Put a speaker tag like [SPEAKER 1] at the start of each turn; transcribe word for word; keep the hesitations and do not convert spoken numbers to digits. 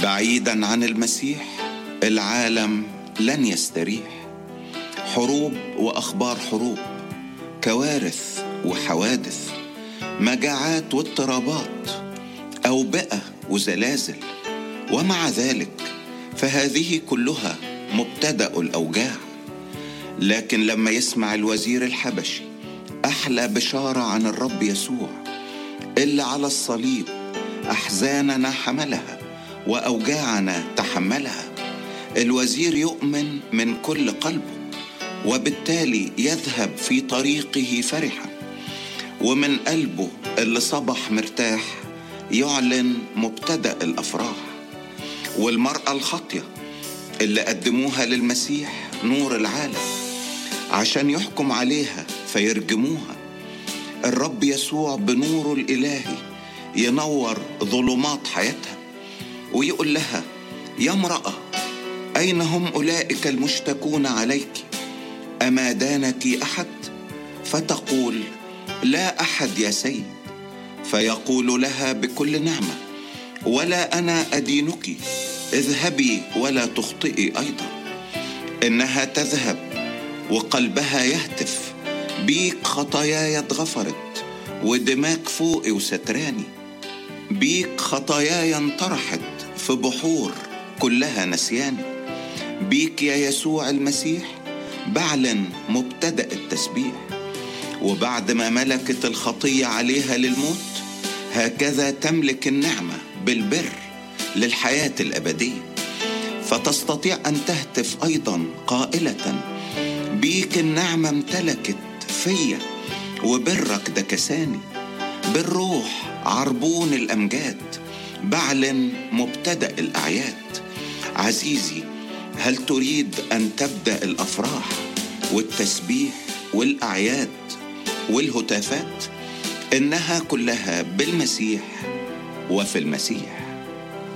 [SPEAKER 1] بعيدا عن المسيح العالم لن يستريح. حروب وأخبار حروب، كوارث وحوادث، مجاعات واضطرابات، أوبئة وزلازل. ومع ذلك فهذه كلها مبتدأ الأوجاع. لكن لما يسمع الوزير الحبشي أحلى بشارة عن الرب يسوع اللي على الصليب أحزاننا حملها وأوجاعنا تحملها، الوزير يؤمن من كل قلبه، وبالتالي يذهب في طريقه فرحا، ومن قلبه اللي صبح مرتاح يعلن مبتدأ الأفراح. والمرأة الخاطية اللي قدموها للمسيح نور العالم عشان يحكم عليها فيرجموها، الرب يسوع بنوره الإلهي ينور ظلمات حياتها ويقول لها: يا امرأة، أين هم أولئك المشتكون عليك؟ أما دانك أحد؟ فتقول: لا أحد يا سيد. فيقول لها بكل نعمة: ولا أنا أدينك، اذهبي ولا تخطئي أيضا. إنها تذهب وقلبها يهتف: بيك خطاياي اتغفرت، ودماك فوقي وستراني. بيك خطاياي انطرحت في بحور كلها نسياني. بيك يا يسوع المسيح بعلن مبتدأ التسبيح. وبعد ما ملكت الخطية عليها للموت، هكذا تملك النعمة بالبر للحياة الأبدية. فتستطيع أن تهتف أيضا قائلة: بيك النعمة امتلكت فيا، وبرك دكساني. بالروح عربون الأمجاد، بعلن مبتدأ الأعياد. عزيزي، هل تريد أن تبدأ الأفراح والتسبيح والأعياد والهتافات؟ إنها كلها بالمسيح وفي المسيح.